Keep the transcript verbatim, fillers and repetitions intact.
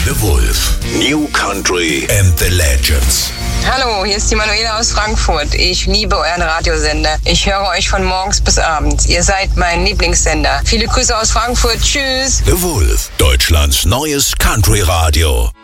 The Wolf. New Country and the Legends. Hallo, hier ist die Manuela aus Frankfurt. Ich liebe euren Radiosender. Ich höre euch von morgens bis abends. Ihr seid mein Lieblingssender. Viele Grüße aus Frankfurt. Tschüss. The Wolf. Deutschlands neues Country-Radio.